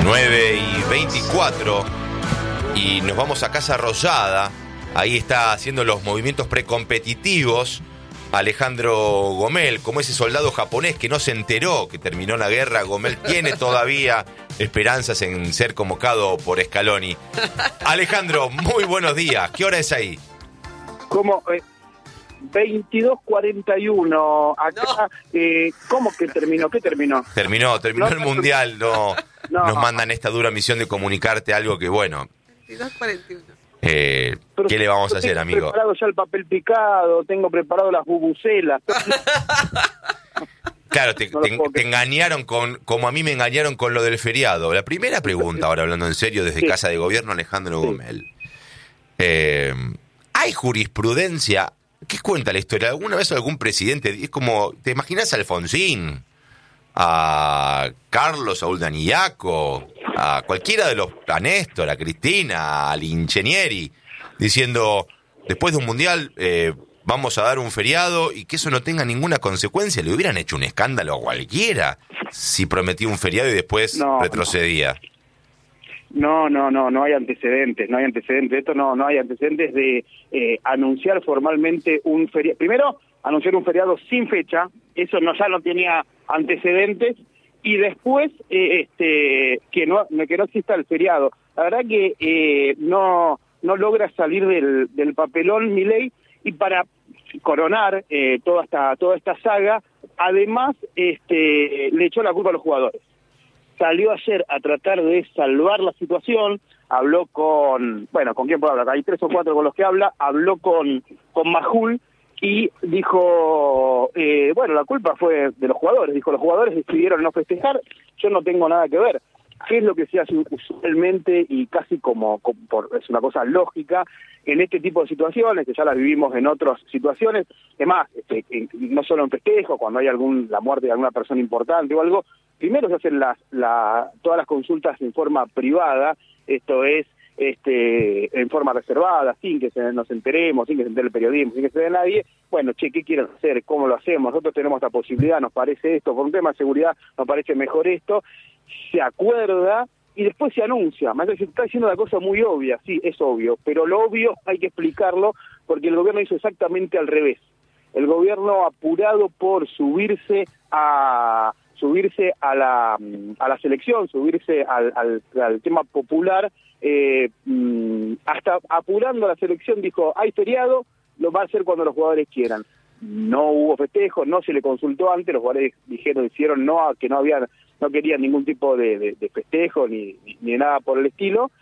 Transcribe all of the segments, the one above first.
9:24 y nos vamos a Casa Rosada. Ahí está haciendo los movimientos precompetitivos Alejandro Gomel, como ese soldado japonés que no se enteró que terminó la guerra. Gomel tiene todavía esperanzas en ser convocado por Scaloni. Alejandro, muy buenos días. ¿Qué hora es ahí? ¿Cómo? 22:41 acá. No. ¿Cómo que terminó? ¿Qué terminó? Terminó el Mundial. No. Nos mandan esta dura misión de comunicarte algo que, bueno... 22:41. ¿Qué le vamos a hacer, amigo? Tengo preparado ya el papel picado, tengo preparado las bubucelas. Claro, te engañaron como a mí me engañaron con lo del feriado. La primera pregunta, ahora hablando en serio, desde Casa de Gobierno, Alejandro Gomel. ¿Hay jurisprudencia? ¿Qué cuenta la historia? ¿Alguna vez algún presidente? Es como, ¿te imaginas a Alfonsín? A Carlos Saúl Danillaco, a cualquiera de los, a Néstor, a Cristina, a Linchenieri, diciendo, después de un mundial vamos a dar un feriado y que eso no tenga ninguna consecuencia? Le hubieran hecho un escándalo a cualquiera si prometía un feriado y después retrocedía. No hay antecedentes, esto no hay antecedentes de anunciar formalmente un feriado. Primero, anunciar un feriado sin fecha, eso ya no tenía antecedentes, y después que no exista el feriado. La verdad que no logra salir del papelón Milei, y para coronar toda esta saga, además le echó la culpa a los jugadores. Salió ayer a tratar de salvar la situación, habló ¿con quién puede hablar? Hay 3 o 4 con los que habló con Majul, y dijo, la culpa fue de los jugadores. Dijo, los jugadores decidieron no festejar, yo no tengo nada que ver. ¿Qué es lo que se hace usualmente y casi es una cosa lógica en este tipo de situaciones, que ya las vivimos en otras situaciones? Es más, no solo en festejo, cuando hay la muerte de alguna persona importante o algo, primero se hacen todas las consultas en forma privada, esto es, en forma reservada, sin que nos enteremos, sin que se entere el periodismo, sin que se entere nadie. Bueno, ¿qué quieren hacer? ¿Cómo lo hacemos? Nosotros tenemos esta posibilidad, nos parece esto, por un tema de seguridad nos parece mejor esto. Se acuerda y después se anuncia. Se está diciendo una cosa muy obvia, sí, es obvio, pero lo obvio hay que explicarlo, porque el gobierno hizo exactamente al revés. El gobierno, apurado por subirse a la selección, subirse al tema popular, hasta apurando a la selección, dijo, hay feriado, lo va a hacer cuando los jugadores quieran. No hubo festejo, no se le consultó antes, los jugadores hicieron que no querían ningún tipo de festejo ni nada por el estilo,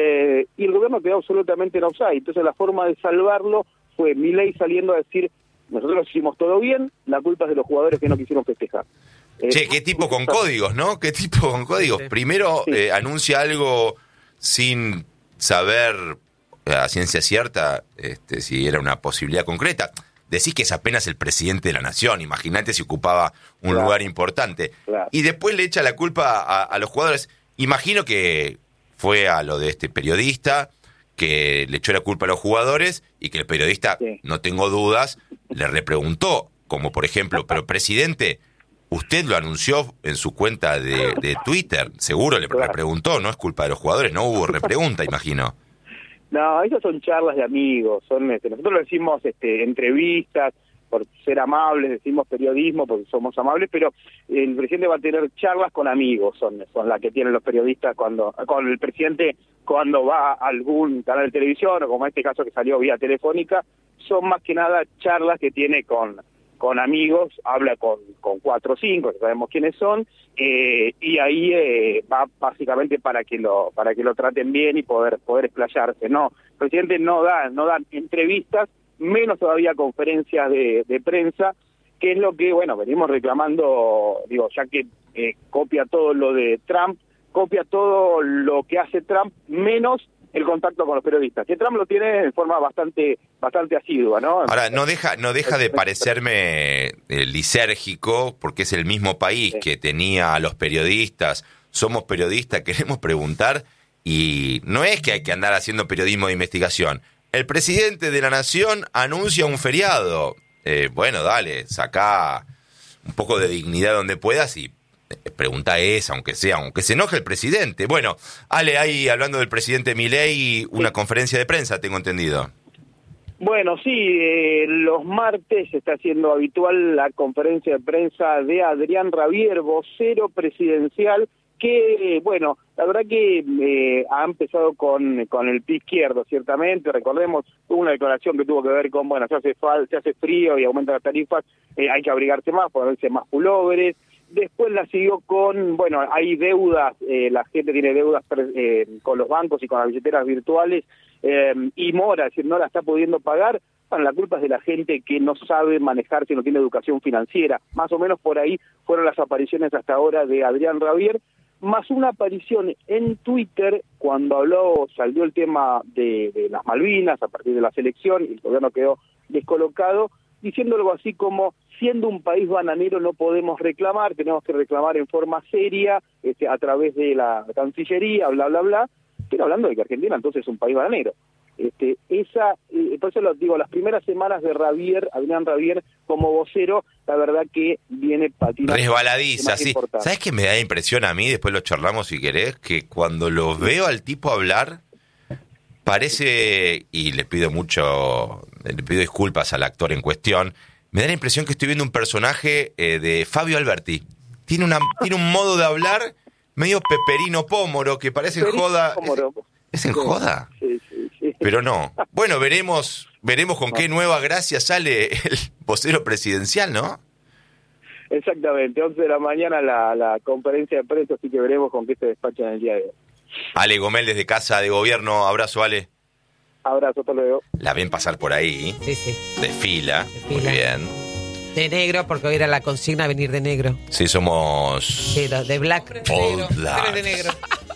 y el gobierno quedó absolutamente en offside. Entonces la forma de salvarlo fue Milei saliendo a decir, nosotros hicimos todo bien, la culpa es de los jugadores que no quisieron festejar. Qué tipo con códigos, ¿no? ¿Qué tipo con códigos? Primero anuncia algo sin saber a ciencia cierta si era una posibilidad concreta. Decís que es apenas el presidente de la nación, imagínate si ocupaba un lugar importante. Claro. Y después le echa la culpa a los jugadores. Imagino que fue a lo de este periodista, que le echó la culpa a los jugadores, y que el periodista, no tengo dudas, le repreguntó, como por ejemplo, pero presidente, usted lo anunció en su cuenta de Twitter, seguro le preguntó, no es culpa de los jugadores, no hubo repregunta, imagino. No, esas son charlas de amigos, nosotros lo decimos entrevistas, por ser amables, decimos periodismo porque somos amables, pero el presidente va a tener charlas con amigos, son las que tienen los periodistas con el presidente cuando va a algún canal de televisión, o como en este caso que salió vía telefónica, son más que nada charlas que tiene con amigos, habla con 4 o 5, que sabemos quiénes son, y ahí va básicamente para que lo traten bien y poder explayarse. No, el presidente no da entrevistas, menos todavía conferencias de prensa, que es lo que, venimos reclamando, ya que copia todo lo de Trump, copia todo lo que hace Trump, menos el contacto con los periodistas, que Trump lo tiene de forma bastante asidua, ¿no? Ahora, no deja de parecerme lisérgico, porque es el mismo país que tenía a los periodistas, somos periodistas, queremos preguntar, y no es que hay que andar haciendo periodismo de investigación. El presidente de la nación anuncia un feriado. Dale, sacá un poco de dignidad donde puedas y pregunta es, aunque se enoje el presidente. Bueno, Ale, ahí hablando del presidente Milei, una conferencia de prensa, tengo entendido. Bueno, sí, los martes se está haciendo habitual la conferencia de prensa de Adrián Rabier, vocero presidencial, que, bueno, la verdad que ha empezado con el pie izquierdo, ciertamente. Recordemos, hubo una declaración que tuvo que ver con, bueno, se hace frío y aumentan las tarifas, hay que abrigarse más, ponerse más pulóveres. Después la siguió con, bueno, hay deudas, la gente tiene deudas con los bancos y con las billeteras virtuales, y mora, es decir, no la está pudiendo pagar. Bueno, la culpa es de la gente que no sabe manejarse, no tiene educación financiera. Más o menos por ahí fueron las apariciones hasta ahora de Adrián Rabier, más una aparición en Twitter cuando salió el tema de las Malvinas a partir de la selección y el gobierno quedó descolocado, diciendo algo así como: siendo un país bananero no podemos reclamar, tenemos que reclamar en forma seria, a través de la Cancillería, bla, bla, bla, pero hablando de que Argentina entonces es un país bananero. Por eso lo digo, las primeras semanas de Adrián Rabier como vocero, la verdad que viene patinando. Resbaladiza, sí. ¿Sabes qué me da impresión a mí? Después lo charlamos si querés, que cuando lo veo al tipo hablar, parece, y le pido disculpas al actor en cuestión, me da la impresión que estoy viendo un personaje de Fabio Alberti. Tiene un modo de hablar medio Peperino Pómoro, que parece en joda. ¿Es en joda? Sí. Pero no. Bueno, veremos con qué nueva gracia sale el vocero presidencial, ¿no? Exactamente, 11 de la mañana la conferencia de prensa, así que veremos con qué se despacha en el día de hoy. Ale Gomel desde Casa de Gobierno, abrazo, Ale. Abrazo, hasta luego. La ven pasar por ahí. Sí. Desfila. Muy bien. De negro, porque hoy era la consigna venir de negro. Sí, somos... Sí, de black. All black. De negro.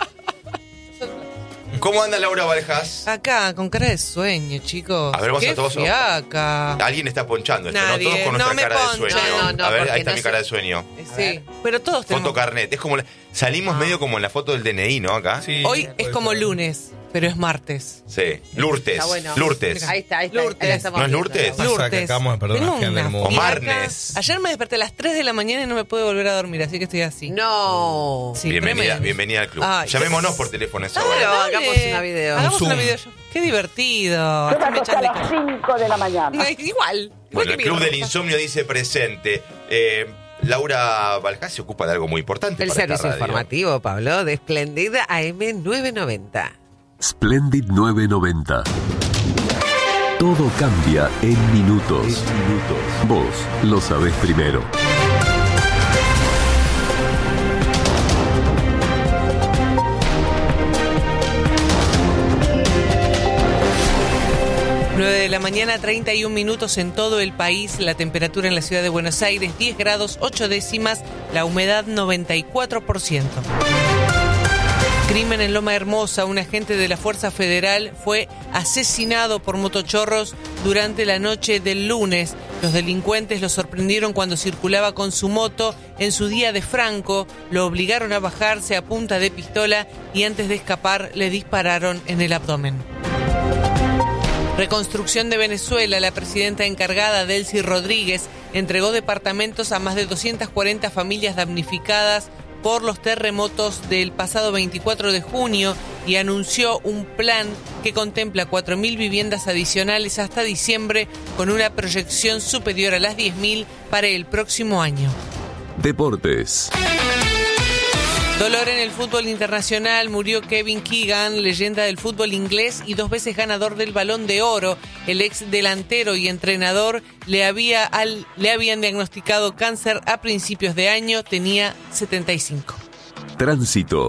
¿Cómo anda Laura Valjas? Acá, con cara de sueño, chicos. A ver, vos ¡Qué a todos. fiaca! Alguien está ponchando esto, Nadie. ¿no? Todos con nuestra No me cara poncho. de sueño. No, a ver, ahí porque está no mi sé. cara de sueño. Sí, pero todos tenemos... Foto carnet. Es como salimos medio como en la foto del DNI, ¿no? Acá. Sí, Hoy es como lunes, pero es martes. Sí. Lourdes. Está bueno. Lourdes. Ahí está. ¿No Lourdes. es Lourdes? Pasa que acabamos de perder Tengo una fiel del mundo. O Marnes. Ayer me desperté a las 3 de la mañana y no me pude volver a dormir, así que estoy así. No. Sí, Bienvenida al club. Ay, Llamémonos por teléfono esa Pero hora. hagamos una video. Hagamos Un una Zoom. video. Qué divertido. Yo me acosté a las 5 de la mañana. Igual. Bueno, el que Club mi- del Insomnio dice presente. Laura Valjas se ocupa de algo muy importante El para esta servicio radio. informativo, Pablo, de Splendid AM 990. Splendid 990. Todo cambia en minutos. Vos lo sabés primero. De la mañana, 31 minutos en todo el país. La temperatura en la ciudad de Buenos Aires, 10 grados 8 décimas. La humedad, 94%. Crimen en Loma Hermosa. Un agente de la Fuerza Federal fue asesinado por motochorros durante la noche del lunes. Los delincuentes lo sorprendieron cuando circulaba con su moto en su día de franco. Lo obligaron a bajarse a punta de pistola y antes de escapar le dispararon en el abdomen. Reconstrucción de Venezuela. La presidenta encargada, Delcy Rodríguez, entregó departamentos a más de 240 familias damnificadas por los terremotos del pasado 24 de junio y anunció un plan que contempla 4.000 viviendas adicionales hasta diciembre, con una proyección superior a las 10.000 para el próximo año. Deportes. Dolor en el fútbol internacional. Murió Kevin Keegan, leyenda del fútbol inglés y 2 veces ganador del Balón de Oro. El ex delantero y entrenador le habían diagnosticado cáncer a principios de año. Tenía 75. Tránsito.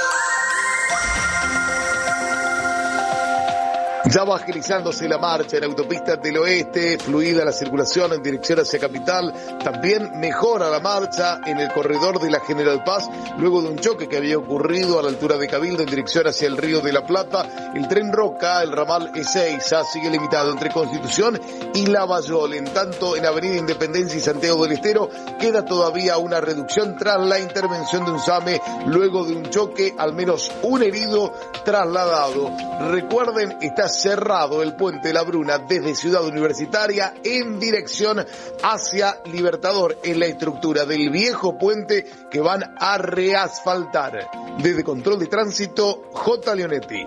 Ya va agilizándose la marcha en autopistas del oeste, fluida la circulación en dirección hacia Capital. También mejora la marcha en el corredor de la General Paz, luego de un choque que había ocurrido a la altura de Cabildo en dirección hacia el Río de la Plata. El tren Roca, el ramal E6, sigue limitado entre Constitución y Lavallol. En tanto, en Avenida Independencia y Santiago del Estero queda todavía una reducción tras la intervención de un SAME, luego de un choque, al menos un herido trasladado. Recuerden, está queda cerrado el puente de la Bruna desde Ciudad Universitaria en dirección hacia Libertador, en la estructura del viejo puente que van a reasfaltar. Desde Control de Tránsito, J. Leonetti.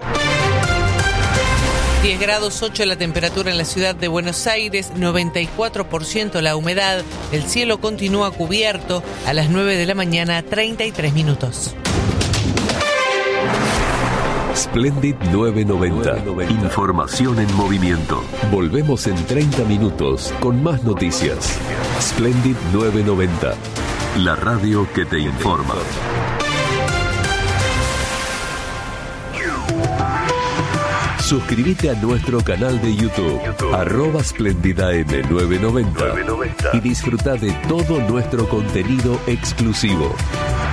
10 grados 8 la temperatura en la ciudad de Buenos Aires, 94% la humedad, el cielo continúa cubierto, a las 9 de la mañana, 33 minutos. Splendid 990. Información en movimiento. Volvemos en 30 minutos con más noticias. Splendid 990. La radio que te informa. Suscríbete a nuestro canal de YouTube, @SplendidAM990 y disfruta de todo nuestro contenido exclusivo.